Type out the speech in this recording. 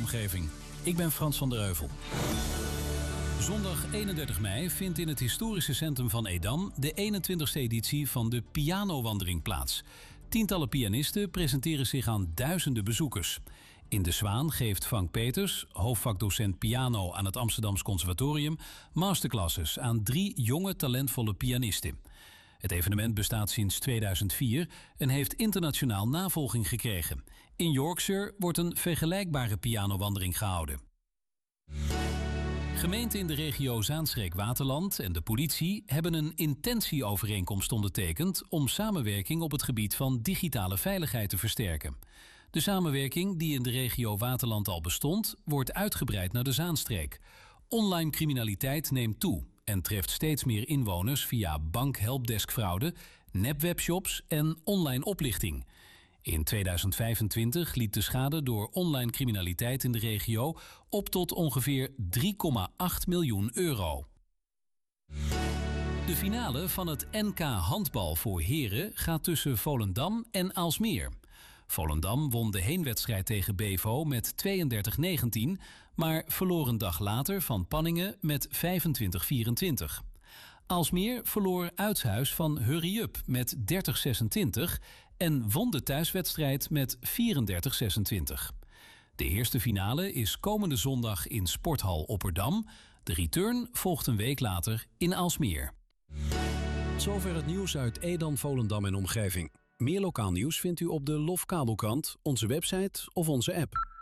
omgeving. Ik ben Frans van der Heuvel. Zondag 31 mei vindt in het historische centrum van Edam de 21e editie van de Pianowandeling plaats. Tientallen pianisten presenteren zich aan duizenden bezoekers. In de Zwaan geeft Frank Peters, hoofdvakdocent piano aan het Amsterdams Conservatorium, masterclasses aan 3 jonge talentvolle pianisten. Het evenement bestaat sinds 2004 en heeft internationaal navolging gekregen. In Yorkshire wordt een vergelijkbare pianowandeling gehouden. Gemeenten in de regio Zaanstreek-Waterland en de politie hebben een intentieovereenkomst ondertekend om samenwerking op het gebied van digitale veiligheid te versterken. De samenwerking, die in de regio Waterland al bestond, wordt uitgebreid naar de Zaanstreek. Online criminaliteit neemt toe en treft steeds meer inwoners via bankhelpdeskfraude, nepwebshops en online oplichting. In 2025 liep de schade door online criminaliteit in de regio op tot ongeveer 3,8 miljoen euro. De finale van het NK handbal voor heren gaat tussen Volendam en Aalsmeer. Volendam won de heenwedstrijd tegen Bevo met 32-19, maar verloor een dag later van Panningen met 25-24. Aalsmeer verloor uitshuis van Hurry Up met 30-26 en won de thuiswedstrijd met 34-26. De eerste finale is komende zondag in Sporthal Opperdam. De return volgt een week later in Aalsmeer. Zover het nieuws uit Edam, Volendam en omgeving. Meer lokaal nieuws vindt u op de LOF Kabelkrant, onze website of onze app.